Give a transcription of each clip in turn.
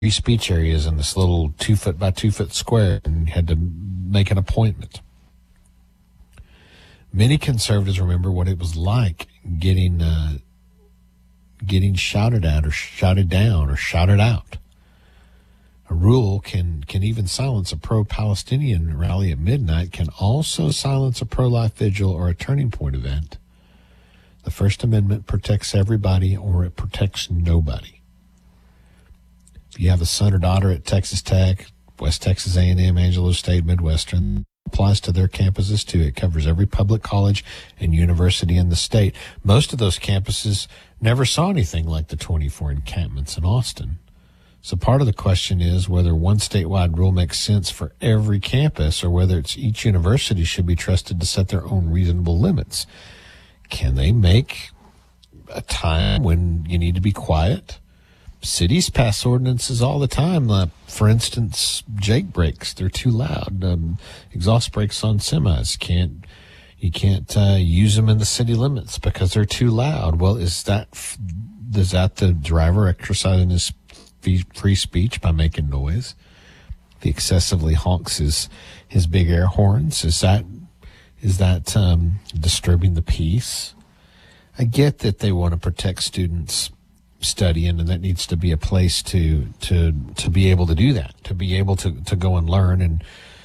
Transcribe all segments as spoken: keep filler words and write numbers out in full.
free speech areas in this little two foot by two foot square, and you had to make an appointment. Many conservatives remember what it was like getting uh, getting shouted at or shouted down or shouted out. A rule can, can even silence a pro-Palestinian rally at midnight, can also silence a pro-life vigil or a turning point event. The First Amendment protects everybody, or it protects nobody. If you have a son or daughter at Texas Tech, West Texas A and M, Angelo State, Midwestern, it applies to their campuses too. It covers every public college and university in the state. Most of those campuses never saw anything like the twenty-four encampments in Austin. So part of the question is whether one statewide rule makes sense for every campus, or whether it's each university should be trusted to set their own reasonable limits. Can they make a time when you need to be quiet? Cities pass ordinances all the time. Uh, for instance, Jake brakes, they're too loud. Um, exhaust brakes on semis, can't you can't uh, use them in the city limits because they're too loud. Well, is that is that the driver exercising his free speech by making noise? If he excessively honks his his big air horns, is that is that um, disturbing the peace? I get that they want to protect students studying, and that needs to be a place to to to be able to do that, to be able to to go and learn. And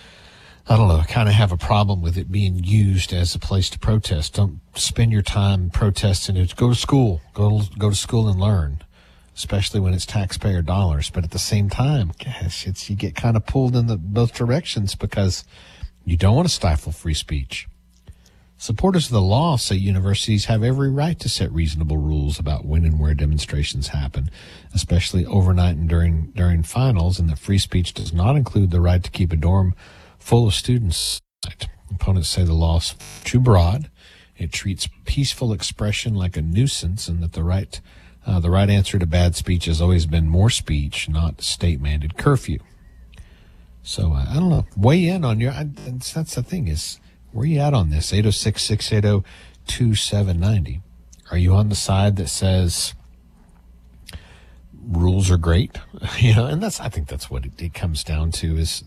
I don't know, I kind of have a problem with it being used as a place to protest. Don't spend your time protesting it. Go to school, go go to school and learn, especially when it's taxpayer dollars. But at the same time, gosh, it's, you get kind of pulled in the both directions because you don't want to stifle free speech. Supporters of the law say universities have every right to set reasonable rules about when and where demonstrations happen, especially overnight and during during finals, and that free speech does not include the right to keep a dorm full of students. Opponents say the law is too broad. It treats peaceful expression like a nuisance, and that the right Uh, the right answer to bad speech has always been more speech, not state-mandated curfew. So, uh, I don't know. Weigh in on your, I, that's, that's the thing is, where are you at on this? eight oh six, six eight oh, two seven nine oh. Are you on the side that says rules are great? You know, and that's, I think that's what it, it comes down to is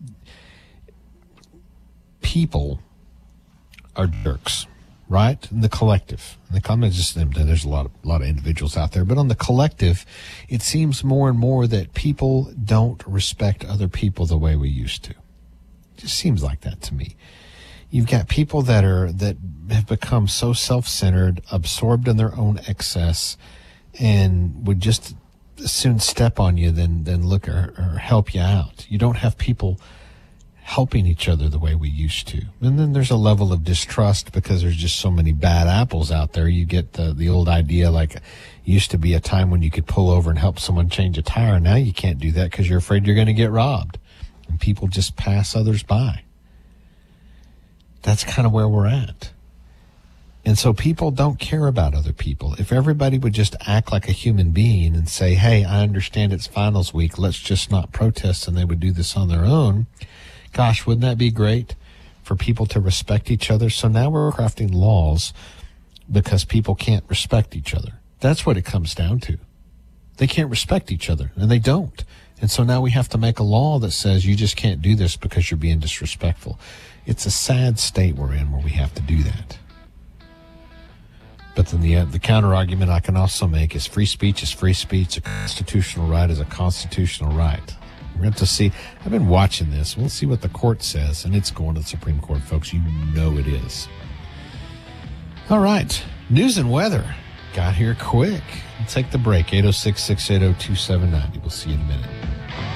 people are jerks. Right? In the collective. And the, I'm not just them, there's a lot of, a lot of individuals out there, but on the collective, it seems more and more that people don't respect other people the way we used to. It just seems like that to me. You've got people that are, that have become so self-centered, absorbed in their own excess, and would just as soon step on you than, than look or, or help you out. You don't have people helping each other the way we used to. And then there's a level of distrust because there's just so many bad apples out there. You get the, the old idea like it used to be a time when you could pull over and help someone change a tire. Now you can't do that because you're afraid you're going to get robbed. And people just pass others by. That's kind of where we're at. And so people don't care about other people. If everybody would just act like a human being and say, hey, I understand it's finals week, let's just not protest, and they would do this on their own, gosh, wouldn't that be great for people to respect each other? So now we're crafting laws because people can't respect each other. That's what it comes down to. They can't respect each other, and they don't. And so now we have to make a law that says you just can't do this because you're being disrespectful. It's a sad state we're in where we have to do that. But then the, uh, the counter argument I can also make is free speech is free speech. A constitutional right is a constitutional right. We're going to see. I've been watching this. We'll see what the court says, and it's going to the Supreme Court, folks. You know it is. All right. News and weather. Got here quick. We'll take the break. eight oh six, six eight oh, two seven nine oh. We'll see you in a minute.